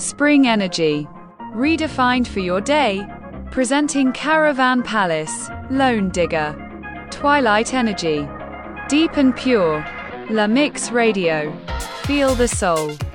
Spring energy. Redefined for your day. Presenting Caravan Palace, Lone Digger. Twilight energy. Deep and pure. La Mix Radio. Feel the soul.